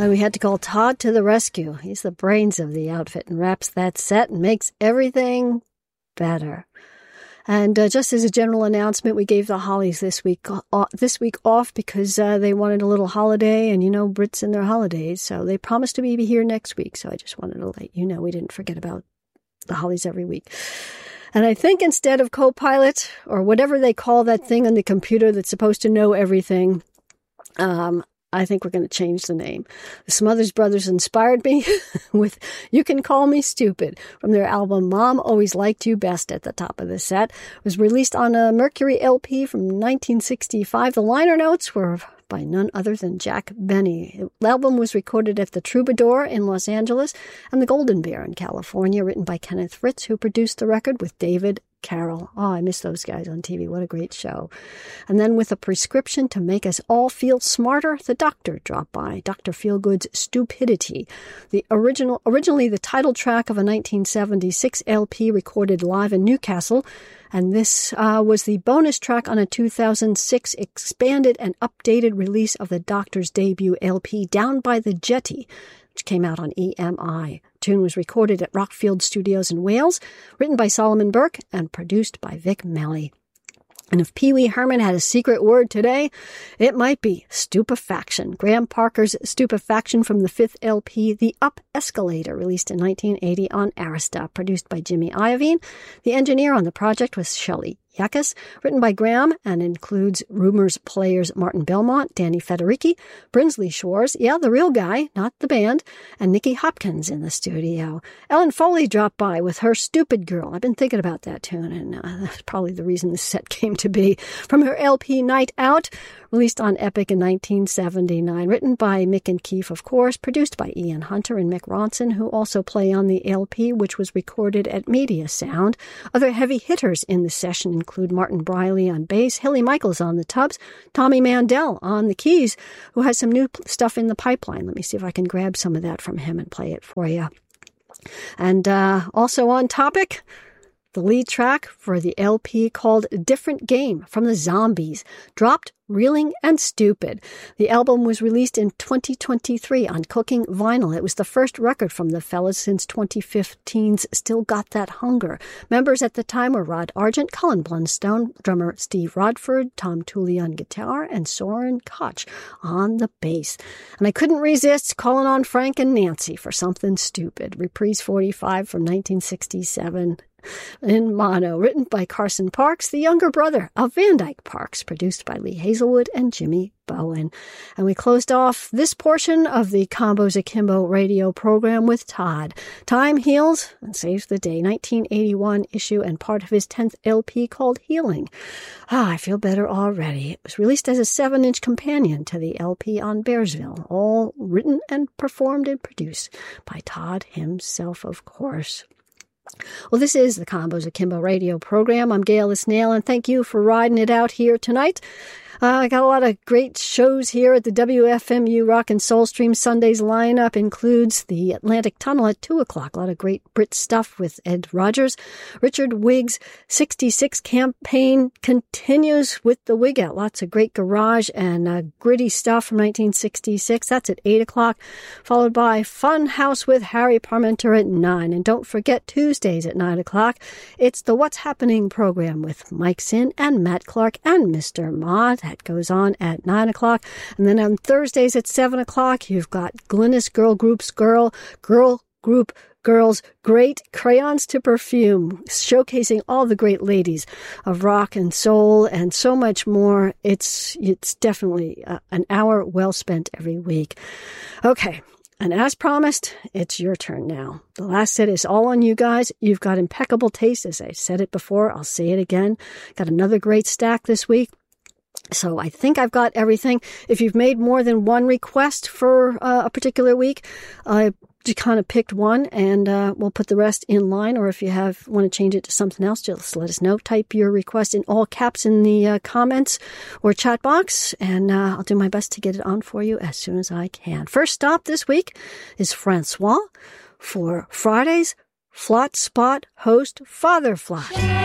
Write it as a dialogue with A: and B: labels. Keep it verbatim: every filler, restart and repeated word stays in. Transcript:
A: And we had to call Todd to the rescue. He's the brains of the outfit and wraps that set and makes everything better. And uh, just as a general announcement, we gave the Hollies this week uh, this week off because uh, they wanted a little holiday, and you know Brits and their holidays, so they promised to be here next week. So I just wanted to let you know we didn't forget about the Hollies every week. And I think instead of Copilot, or whatever they call that thing on the computer that's supposed to know everything, um, I think we're going to change the name. The Smothers Brothers inspired me with You Can Call Me Stupid from their album Mom Always Liked You Best at the top of the set. It was released on a Mercury L P from nineteen sixty-five. The liner notes were by none other than Jack Benny. The album was recorded at the Troubadour in Los Angeles and the Golden Bear in California, written by Kenneth Fritz, who produced the record with David Carroll. Oh, I miss those guys on T V. What a great show. And then with a prescription to make us all feel smarter, the doctor dropped by. Doctor Feelgood's Stupidity. The original, originally the title track of a nineteen seventy-six L P recorded live in Newcastle. And this uh, was the bonus track on a two thousand six expanded and updated release of the Doctor's debut L P, Down by the Jetty, which came out on E M I. The tune was recorded at Rockfield Studios in Wales, written by Solomon Burke and produced by Vic Melly. And if Pee Wee Herman had a secret word today, it might be stupefaction. Graham Parker's Stupefaction from the fifth L P, The Up Escalator, released in nineteen eighty on Arista, produced by Jimmy Iovine. The engineer on the project was Shelley Yakis, written by Graham and includes Rumors players Martin Belmont, Danny Federici, Brinsley Shores, yeah, the real guy, not the band, and Nicky Hopkins in the studio. Ellen Foley dropped by with her Stupid Girl. I've been thinking about that tune, and uh, that's probably the reason this set came to be. From her L P Night Out, released on Epic in nineteen seventy-nine, written by Mick and Keefe, of course, produced by Ian Hunter and Mick Ronson, who also play on the L P, which was recorded at Media Sound. Other heavy hitters in the session include Martin Briley on bass, Hilly Michaels on the tubs, Tommy Mandel on the keys, who has some new stuff in the pipeline. Let me see if I can grab some of that from him and play it for you. And uh, also on topic, the lead track for the L P called Different Game from the Zombies, dropped Reeling and Stupid. The album was released in twenty twenty-three on Cooking Vinyl. It was the first record from the fellas since twenty fifteen's Still Got That Hunger. Members at the time were Rod Argent, Colin Blunstone, drummer Steve Rodford, Tom Tooley on guitar, and Soren Koch on the bass. And I couldn't resist calling on Frank and Nancy for something stupid. Reprise forty-five from nineteen sixty-seven. In mono, written by Carson Parks, the younger brother of Van Dyke Parks, produced by Lee Hazelwood and Jimmy Bowen. And we closed off this portion of the Combos Akimbo radio program with Todd. Time Heals and Saves the Day, nineteen eighty-one issue and part of his tenth L P called Healing. Ah, I feel better already. It was released as a seven-inch companion to the L P on Bearsville, all written and performed and produced by Todd himself, of course. Well, this is the Combos Akimbo radio program. I'm Gail the Snail, and thank you for riding it out here tonight. Uh, I got a lot of great shows here at the W F M U Rock and Soul Stream. Sunday's lineup includes the Atlantic Tunnel at two o'clock. A lot of great Brit stuff with Ed Rogers. Richard Wigg's sixty-six campaign continues with the Wig Out. Lots of great garage and uh, gritty stuff from nineteen sixty-six. That's at eight o'clock, followed by Fun House with Harry Parmenter at nine. And don't forget Tuesdays at nine o'clock. It's the What's Happening program with Mike Sin and Matt Clark and Mister Mott. That goes on at nine o'clock. And then on Thursdays at seven o'clock, you've got Glynis Girl Group's Girl, Girl Group Girls, Great Crayons to Perfume, showcasing all the great ladies of rock and soul and so much more. It's, it's definitely uh, an hour well spent every week. Okay. And as promised, it's your turn now. The last set is all on you guys. You've got impeccable taste. As I said it before, I'll say it again. Got another great stack this week. So I think I've got everything. If you've made more than one request for uh, a particular week, I just kind of picked one, and uh, we'll put the rest in line. Or if you have want to change it to something else, just let us know. Type your request in all caps in the uh, comments or chat box, and uh, I'll do my best to get it on for you as soon as I can. First stop this week is Francois for Friday's Flot Spot host Father Flot.